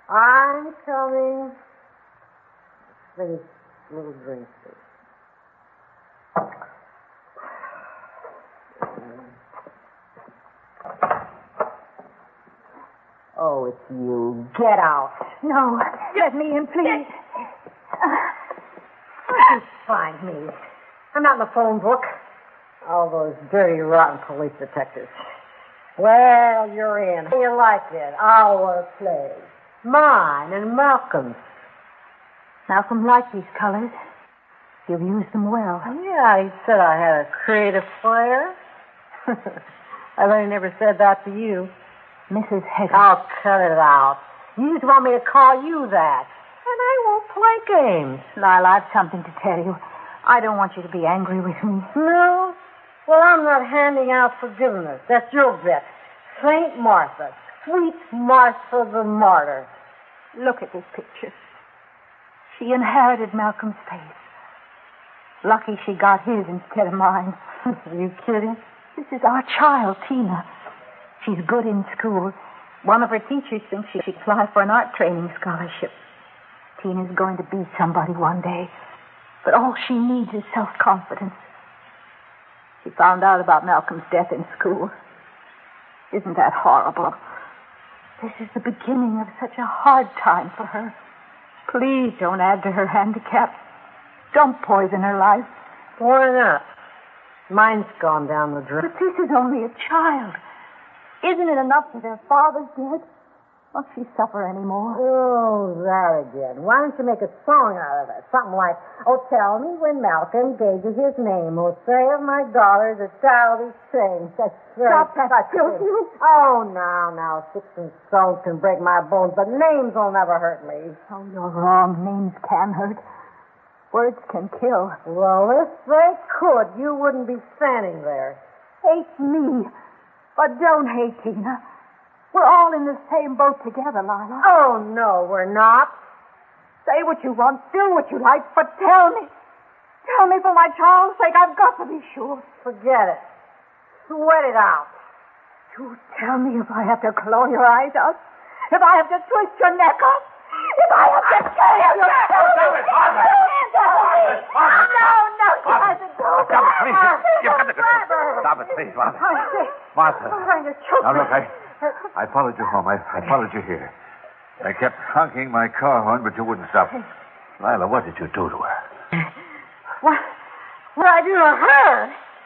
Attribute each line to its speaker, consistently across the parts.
Speaker 1: I'm coming. Finish a little drink, please. Oh, it's you. Get out.
Speaker 2: No, let me in, please.
Speaker 1: Where'd you find me? I'm not in the phone book. All those dirty, rotten police detectives. Well, you're in. How do you like it? Our play. Mine and Malcolm's.
Speaker 2: Malcolm liked these colors. You've used them well.
Speaker 1: Yeah, he said I had a creative flair. I bet he never said that to you.
Speaker 2: Mrs. Hager.
Speaker 1: Oh, cut it out. You just want me to call you that. And I won't play games.
Speaker 2: Lila, I've something to tell you. I don't want you to be angry with me.
Speaker 1: No? Well, I'm not handing out forgiveness. That's your bit. Saint Martha. Sweet Martha the martyr.
Speaker 2: Look at this picture. She inherited Malcolm's face. Lucky she got his instead of mine.
Speaker 1: Are you kidding?
Speaker 2: This is our child, Tina. She's good in school. One of her teachers thinks she should apply for an art training scholarship. Tina's going to be somebody one day. But all she needs is self-confidence. She found out about Malcolm's death in school. Isn't that horrible? This is the beginning of such a hard time for her. Please don't add to her handicap. Don't poison her life.
Speaker 1: Why not? Mine's gone down the drain.
Speaker 2: But this is only a child. Isn't it enough that their father's dead? Won't she suffer anymore?
Speaker 1: Oh, that again. Why don't you make a song out of it? Something like, oh, tell me when Malcolm gave you his name. Oh, say of my daughter, the child is changed. That's
Speaker 2: Stop that, filthy.
Speaker 1: Oh, now, sticks and stones can break my bones, but names will never hurt me.
Speaker 2: Oh, you're wrong. Names can hurt. Words can kill.
Speaker 1: Well, if they could, you wouldn't be standing there.
Speaker 2: Hate me, but don't hate Tina. We're all in the same boat together, Lila.
Speaker 1: Oh, no, we're not.
Speaker 2: Say what you want, do what you like, but tell me. Tell me for my child's sake. I've got to be sure.
Speaker 1: Forget it. Sweat it out.
Speaker 2: You tell me if I have to claw your eyes out, if I have to twist your neck off, if I have to tear your...
Speaker 3: No,
Speaker 2: you hasn't told me.
Speaker 3: Stop it, please. You've got to control. Stop it, please, Martha. Martha. Now, look, I followed you home. I followed you here. I kept honking my car horn, but you wouldn't stop. Lila, what did you do to her?
Speaker 1: What did I do to her?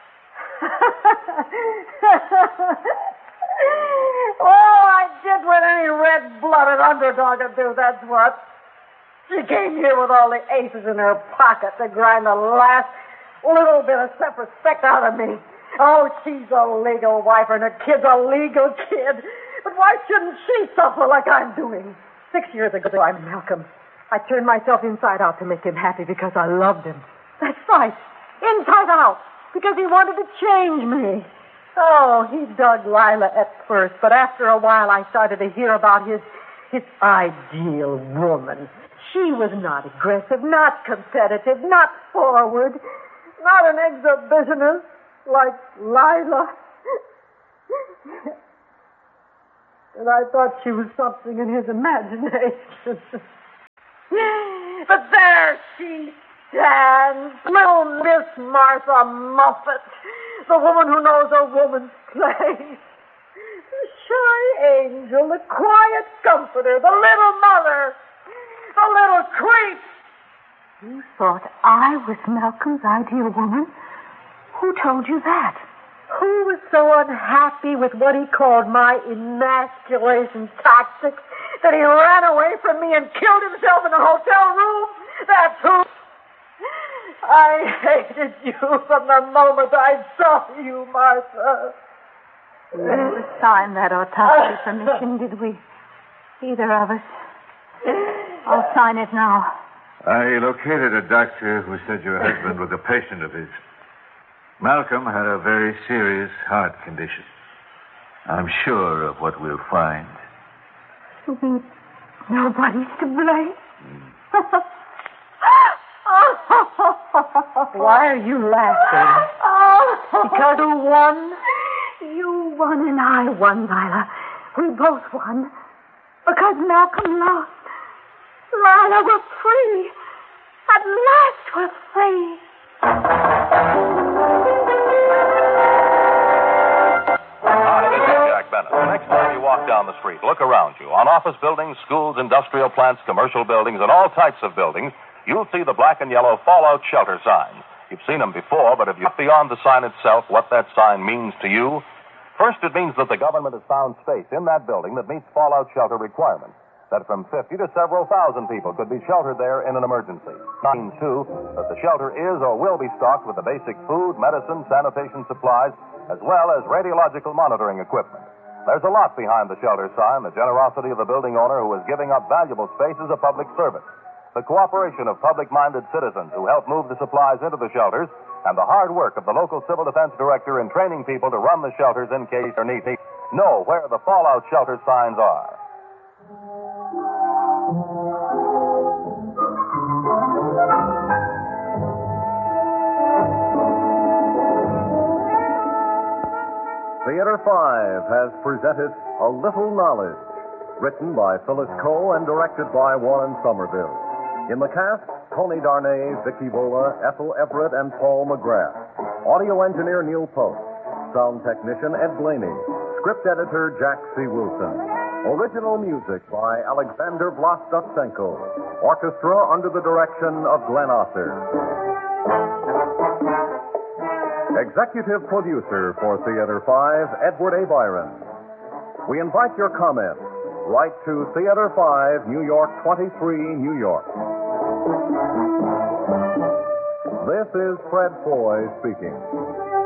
Speaker 1: Oh, I did what any red-blooded underdog would do, that's what. She came here with all the aces in her pocket to grind the last little bit of self-respect out of me. Oh, she's a legal wife and her kid's a legal kid. But why shouldn't she suffer like I'm doing? 6 years ago, I met Malcolm. I turned myself inside out to make him happy because I loved him. That's right. Inside out. Because he wanted to change me. Oh, he dug Lila at first, but after a while I started to hear about his ideal woman. She was not aggressive, not competitive, not forward, not an exhibitionist like Lila. And I thought she was something in his imagination. But there she stands, little Miss Martha Muffet, the woman who knows a woman's place. The shy angel, the quiet comforter, the little mother, the little creep.
Speaker 2: You thought I was Malcolm's ideal woman? Who told you that?
Speaker 1: Who was so unhappy with what he called my emasculation tactics that he ran away from me and killed himself in a hotel room? That's who. I hated you from the moment I saw you, Martha.
Speaker 2: We never signed that autopsy permission, did we? Either of us. I'll sign it now.
Speaker 3: I located a doctor who said your husband was a patient of his. Malcolm had a very serious heart condition. I'm sure of what we'll find.
Speaker 2: You mean nobody's to blame?
Speaker 1: Why are you laughing? Because you won?
Speaker 2: You won and I won, Lila. We both won. Because Malcolm lost. Lila, we're free. At last we're free.
Speaker 4: Hi, this is Jack Bennett. The next time you walk down the street, look around you. On office buildings, schools, industrial plants, commercial buildings, and all types of buildings, you'll see the black and yellow fallout shelter signs. You've seen them before, but if you look beyond the sign itself, what that sign means to you, first, it means that the government has found space in that building that meets fallout shelter requirements. That from 50 to several thousand people could be sheltered there in an emergency. It means, too, that the shelter is or will be stocked with the basic food, medicine, sanitation supplies, as well as radiological monitoring equipment. There's a lot behind the shelter sign, the generosity of the building owner who is giving up valuable space as a public service, the cooperation of public-minded citizens who help move the supplies into the shelters, and the hard work of the local civil defense director in training people to run the shelters in case they're needed. Know where the fallout shelter signs are.
Speaker 5: Theater 5 has presented A Little Knowledge, written by Phyllis Coe and directed by Warren Somerville. In the cast, Tony Darnay, Vicky Vola, Ethel Everett, and Paul McGrath. Audio engineer Neil Post. Sound technician Ed Blaney. Script editor Jack C. Wilson. Original music by Alexander Vlastotsenko. Orchestra under the direction of Glenn Osser. Executive producer for Theater 5, Edward A. Byron. We invite your comments. Write to Theater 5, New York 23, New York. This is Fred Foy speaking.